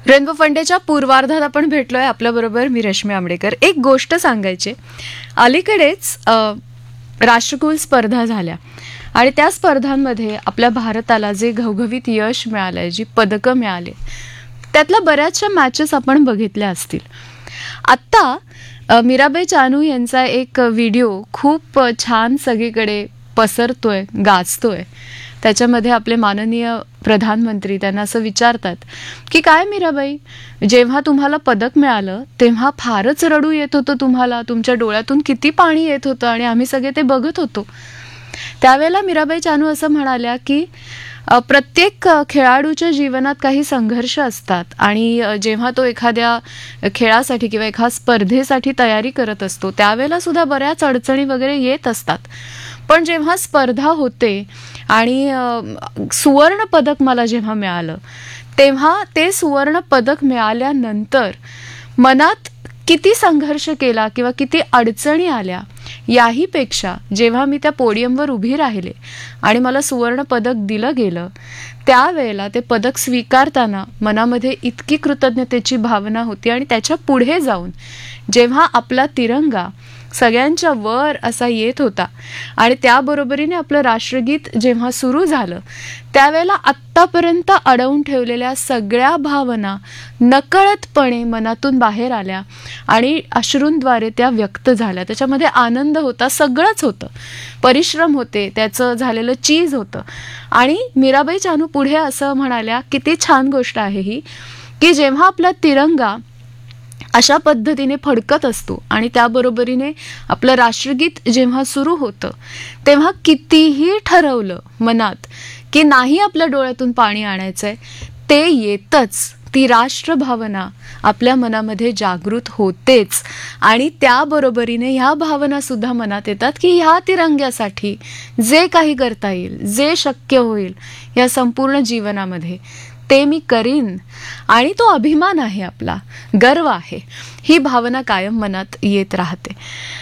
Rainbow फंडेच्या पूर्वार्धात आपण भेटलोय. आपल्याबरोबर मी रश्मी आंबडेकर. एक गोष्ट सांगायची, अलीकडेच राष्ट्रकुल स्पर्धा झाल्या आणि त्या स्पर्धांमध्ये आपल्या भारताला जे घवघवीत यश मिळालंय, जी पदकं मिळाली, त्यातल्या बऱ्याचशा मॅचेस आपण बघितल्या असतील. आत्ता मीराबाई चानू यांचा एक व्हिडिओ खूप छान सगळीकडे पसरतोय, गाजतोय. त्याच्यामध्ये आपले माननीय प्रधानमंत्री त्यांना असं विचारतात की काय मीराबाई, जेव्हा तुम्हाला पदक मिळालं तेव्हा फारच रडू येत होतं तुम्हाला, तुमच्या डोळ्यातून किती पाणी येत होतं आणि आम्ही सगळे ते बघत होतो. त्यावेळेला मीराबाई चानू असं म्हणाल्या की प्रत्येक खेळाडूच्या जीवनात काही संघर्ष असतात आणि जेव्हा तो एखाद्या खेळासाठी किंवा एखाद्या स्पर्धेसाठी तयारी करत असतो त्यावेळेला सुद्धा बऱ्याच अडचणी वगैरे येत असतात. पण जेव्हा स्पर्धा होते आणि सुवर्ण पदक मला जेव्हा मिळालं तेव्हा ते सुवर्ण पदक मिळाल्यानंतर मनात किती संघर्ष केला किंवा किती अडचणी आल्या याही पेक्षा जेव्हा मी त्या पोडियमवर उभी राहिले आणि मला सुवर्ण पदक दिलं गेलं त्यावेळेला ते पदक स्वीकारताना मनामध्ये इतकी कृतज्ञतेची भावना होती. आणि त्याच्या पुढे जाऊन जेव्हा आपला तिरंगा सगळ्यांच्या वर असा येत होता आणि त्याबरोबरीने आपलं राष्ट्रगीत जेव्हा सुरू झालं त्यावेळेला आत्तापर्यंत अडवून ठेवलेल्या सगळ्या भावना नकळतपणे मनातून बाहेर आल्या आणि अश्रूंद्वारे त्या व्यक्त झाल्या. त्याच्यामध्ये आनंद होता, सगळंच होतं, परिश्रम होते, त्याचं झालेलं चीज होतं. आणि मीराबाई चानू पुढे असं म्हणाल्या, किती छान गोष्ट आहे ही, की जेव्हा आपला तिरंगा अशा पद्धतीने फडकत असतो आणि त्याबरोबरीने आपलं राष्ट्रगीत जेव्हा सुरू होतं तेव्हा कितीही ठरवलं मनात की नाही आपल्या डोळ्यातून पाणी आणायचंय, ते येतच. ती राष्ट्रभावना आपल्या मनामध्ये जागृत होतेच आणि त्याबरोबरीने ह्या भावना सुद्धा मनात येतात की ह्या तिरंग्यासाठी जे काही करता येईल, जे शक्य होईल या संपूर्ण जीवनामध्ये ते मी करीन. आणि तो अभिमान आहे, आपला गर्व आहे, ही भावना कायम मनात येत राहते.